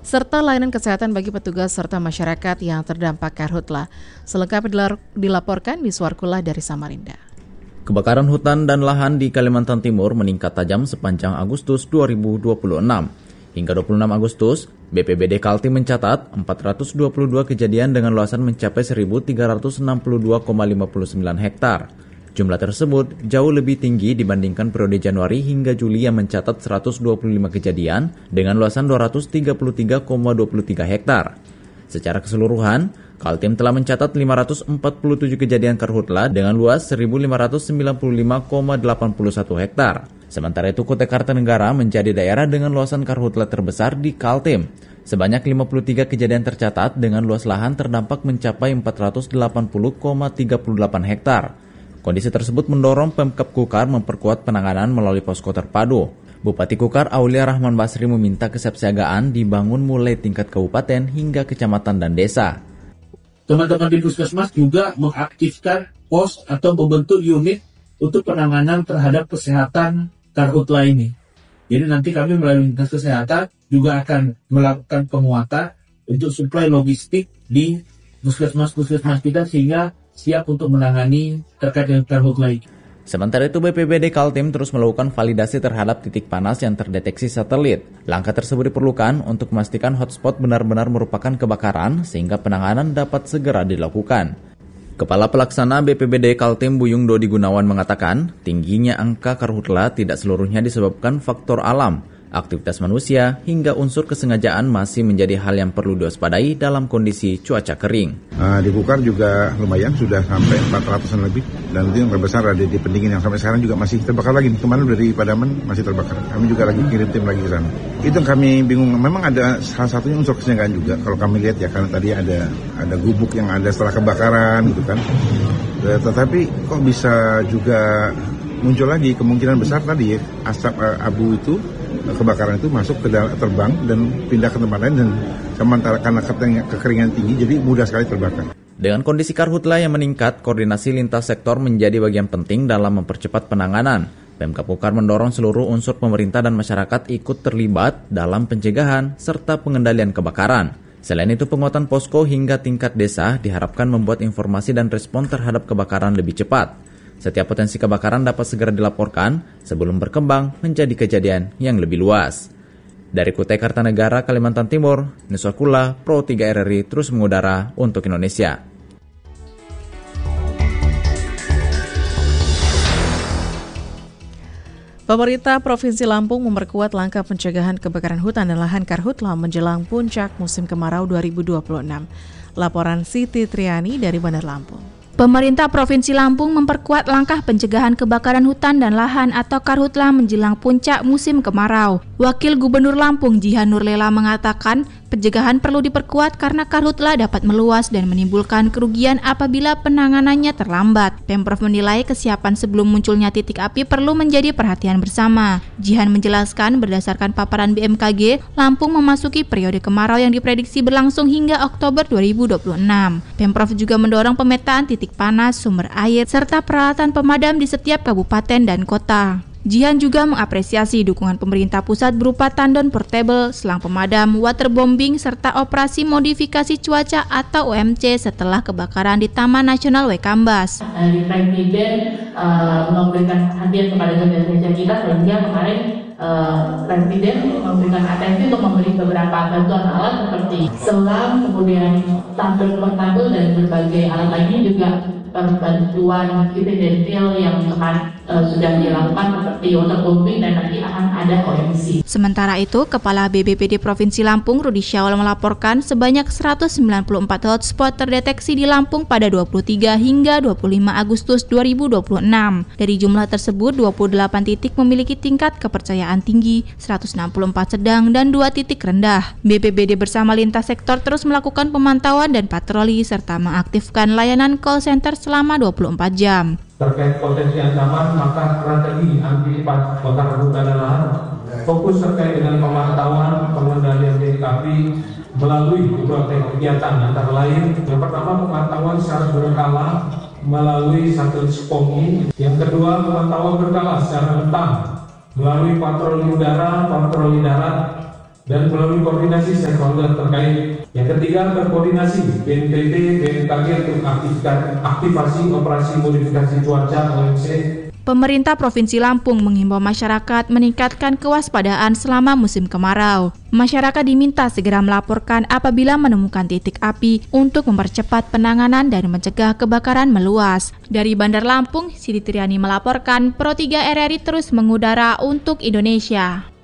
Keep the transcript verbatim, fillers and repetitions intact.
serta layanan kesehatan bagi petugas serta masyarakat yang terdampak karhutla. Selengkapnya dilaporkan di Suarkula dari Samarinda. Kebakaran hutan dan lahan di Kalimantan Timur meningkat tajam sepanjang Agustus dua ribu dua puluh enam. Hingga dua puluh enam Agustus, B P B D Kaltim mencatat empat ratus dua puluh dua kejadian dengan luasan mencapai seribu tiga ratus enam puluh dua koma lima sembilan hektar. Jumlah tersebut jauh lebih tinggi dibandingkan periode Januari hingga Juli yang mencatat seratus dua puluh lima kejadian dengan luasan dua ratus tiga puluh tiga koma dua tiga hektar. Secara keseluruhan, Kaltim telah mencatat lima ratus empat puluh tujuh kejadian karhutla dengan luas seribu lima ratus sembilan puluh lima koma delapan satu hektar. Sementara itu, Kutai Kartanegara menjadi daerah dengan luasan karhutla terbesar di Kaltim. Sebanyak lima puluh tiga kejadian tercatat dengan luas lahan terdampak mencapai empat ratus delapan puluh koma tiga delapan hektar. Kondisi tersebut mendorong Pemkab Kukar memperkuat penanganan melalui posko terpadu. Bupati Kukar Aulia Rahman Basri meminta kesiapsiagaan dibangun mulai tingkat kabupaten hingga kecamatan dan desa. Teman-teman di Puskesmas juga mengaktifkan pos atau membentuk unit untuk penanganan terhadap kesehatan karhutla ini. Jadi nanti kami melalui dinas kesehatan juga akan melakukan penguatan untuk suplai logistik di puskesmas-puskesmas kita sehingga siap untuk menangani terkait dengan karhutla ini. Sementara itu, B P B D Kaltim terus melakukan validasi terhadap titik panas yang terdeteksi satelit. Langkah tersebut diperlukan untuk memastikan hotspot benar-benar merupakan kebakaran sehingga penanganan dapat segera dilakukan. Kepala Pelaksana B P B D Kaltim Buyung Dodi Gunawan mengatakan, tingginya angka karhutla tidak seluruhnya disebabkan faktor alam. Aktivitas manusia hingga unsur kesengajaan masih menjadi hal yang perlu diwaspadai dalam kondisi cuaca kering. Uh, di Kukar juga lumayan, sudah sampai empat ratusan lebih. Dan itu yang terbesar ada di Pendingin yang sampai sekarang juga masih terbakar lagi. Kemarin dari Padaman masih terbakar. Kami juga lagi kirim tim lagi ke sana. Itu yang kami bingung. Memang ada salah satunya unsur kesengajaan juga. Kalau kami lihat ya, karena tadi ada ada gubuk yang ada setelah kebakaran gitu kan. Tetapi kok bisa juga muncul lagi kemungkinan besar tadi ya, asap uh, abu itu kebakaran itu masuk ke dalam, terbang dan pindah ke tempat lain, dan sementara karena kekeringan tinggi jadi mudah sekali terbakar. Dengan kondisi karhutla yang meningkat, koordinasi lintas sektor menjadi bagian penting dalam mempercepat penanganan. Pemkab Kukar mendorong seluruh unsur pemerintah dan masyarakat ikut terlibat dalam pencegahan serta pengendalian kebakaran. Selain itu, penguatan posko hingga tingkat desa diharapkan membuat informasi dan respon terhadap kebakaran lebih cepat. Setiap potensi kebakaran dapat segera dilaporkan sebelum berkembang menjadi kejadian yang lebih luas. Dari Kutai Kartanegara, Kalimantan Timur, Nusa Pro tiga R R I terus mengudara untuk Indonesia. Pemerintah Provinsi Lampung memperkuat langkah pencegahan kebakaran hutan dan lahan karhutla menjelang puncak musim kemarau dua ribu dua puluh enam. Laporan Siti Triani dari Bandar Lampung. Pemerintah Provinsi Lampung memperkuat langkah pencegahan kebakaran hutan dan lahan atau karhutla menjelang puncak musim kemarau. Wakil Gubernur Lampung Jihan Nurlela mengatakan, pencegahan perlu diperkuat karena karhutla dapat meluas dan menimbulkan kerugian apabila penanganannya terlambat. Pemprov menilai kesiapan sebelum munculnya titik api perlu menjadi perhatian bersama. Jihan menjelaskan berdasarkan paparan B M K G, Lampung memasuki periode kemarau yang diprediksi berlangsung hingga Oktober dua ribu dua puluh enam. Pemprov juga mendorong pemetaan titik panas, sumber air, serta peralatan pemadam di setiap kabupaten dan kota. Jihan juga mengapresiasi dukungan pemerintah pusat berupa tandon portable, selang pemadam, waterbombing, serta operasi modifikasi cuaca atau O M C setelah kebakaran di Taman Nasional Waikambas. Di Presiden uh, memberikan hadiah kepada gereja kita sehingga kemarin uh, Presiden memberikan atensi untuk memberi beberapa bantuan alat seperti selang, kemudian tandon portable dan berbagai alat lainnya, juga bantuan incidental yang akan uh, sudah dilakukan seperti waterbombing dan nanti akan ada O M C. Sementara itu, Kepala B B P D Provinsi Lampung Rudi Syawal melaporkan sebanyak seratus sembilan puluh empat hotspot terdeteksi di Lampung pada dua puluh tiga hingga dua puluh lima Agustus dua ribu dua puluh enam. Dari jumlah tersebut, dua puluh delapan titik memiliki tingkat kepercayaan tinggi, seratus enam puluh empat sedang, dan dua titik rendah. B P B D bersama lintas sektor terus melakukan pemantauan dan patroli serta mengaktifkan layanan call center selama dua puluh empat jam. Terkait potensi ancaman, maka strategi antisipasi kebakaran hutan dan lahan fokus terkait dengan pemantauan pengendalian titik api melalui beberapa kegiatan, antara lain yang pertama pemantauan secara berkala melalui satelit SPONGI, yang kedua pemantauan berkala secara rentang melalui patroli udara, patroli darat, dan melalui koordinasi stakeholder terkait. Yang ketiga, berkoordinasi B N P B, B M K G untuk aktifkan aktivasi operasi modifikasi cuaca O M C. Pemerintah Provinsi Lampung menghimbau masyarakat meningkatkan kewaspadaan selama musim kemarau. Masyarakat diminta segera melaporkan apabila menemukan titik api untuk mempercepat penanganan dan mencegah kebakaran meluas. Dari Bandar Lampung, Siti Triani melaporkan, Pro tiga R R I terus mengudara untuk Indonesia.